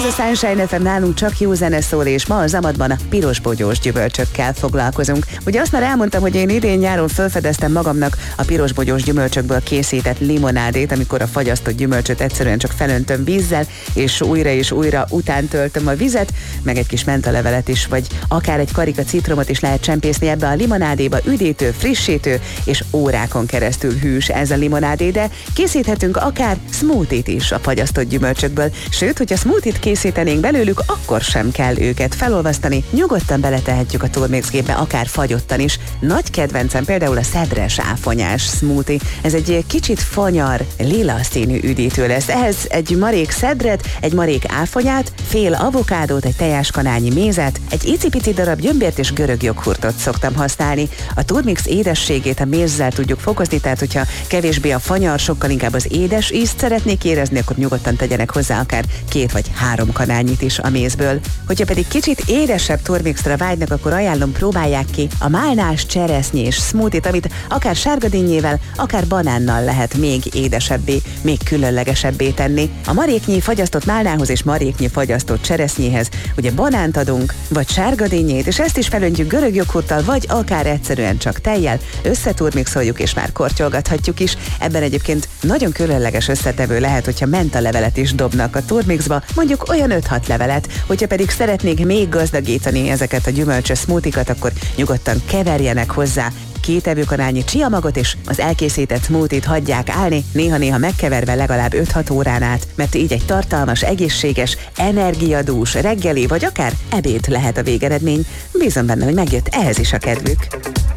a Sunshine FM, nálunk csak jó zene szól, és ma a Zamadban a pirosbogyós gyümölcsökkel foglalkozunk. Ugye azt már elmondtam, hogy én idén nyáron felfedeztem magamnak a pirosbogyós gyümölcsökből készített limonádét, amikor a fagyasztott gyümölcsöt egyszerűen csak felöntöm vízzel, és újra utántöltöm a vizet, meg egy kis mentalevelet is, vagy akár egy karika citromot is lehet csempészni ebbe a limonádéba, üdítő, frissítő, és órákon keresztül hűs ez a limonádé, de készíthetünk akár smoothie-t is a fagyasztott gyümölcsökből, sőt, hogyha smoothie-t készítenénk belőlük, akkor sem kell őket felolvasztani, nyugodtan beletehetjük a Turmix gépbe, akár fagyottan is. Nagy kedvencem például a szedres áfonyás smoothie. Ez egy kicsit fanyar, lila színű üdítő lesz. Ehhez egy marék szedret, egy marék áfonyát, fél avokádót, egy tejáskanálnyi mézet, egy icipici darab gyömbért és görög joghurtot szoktam használni. A Turmix édességét a mézzel tudjuk fokozni, tehát hogyha kevésbé a fanyar, sokkal inkább az édes ízt szeretnék érezni, akkor nyugodtan tegyenek hozzá akár 2 vagy 3 kanálnyit is a mézből. Hogyha pedig kicsit édesebb Turmixra vágynak, akkor ajánlom, próbálják ki a málnás cseresznyés smoothie-t, amit akár sárgadinnyével, akár banánnal lehet még édesebbé, még különlegesebbé tenni. A maréknyi fagyasztott málnához és maréknyi fagyasztott cseresznyéhez ugye banánt adunk, vagy sárgadinnyét, és ezt is felöntjük görög joghurttal, vagy akár egyszerűen csak tejjel, összeturmixoljuk és már kortyolgathatjuk is. Ebben egyébként nagyon különleges összetevő lehet, hogyha mentalevelet is dobnak a Turmixba, mondjuk olyan 5-6 levelet. Hogyha pedig szeretnék még gazdagítani ezeket a gyümölcsös smoothie-kat, akkor nyugodtan keverjenek hozzá 2 evőkanálnyi csiamagot, és az elkészített smoothie-t hagyják állni, néha-néha megkeverve legalább 5-6 órán át, mert így egy tartalmas, egészséges, energiadús reggeli vagy akár ebéd lehet a végeredmény. Bízom benne, hogy megjött ehhez is a kedvük.